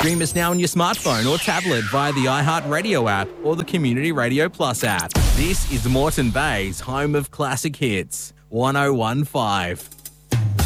Stream us now on your smartphone or tablet via the iHeartRadio app or the Community Radio Plus app. This is Moreton Bay's home of classic hits. 1015.